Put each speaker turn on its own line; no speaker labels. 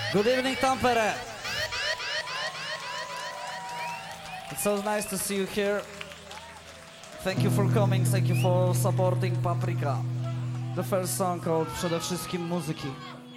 Good evening, Tampere. It's so nice to see you here. Thank you for coming, thank you for supporting Paprika. The first song called Przede wszystkim muzyki.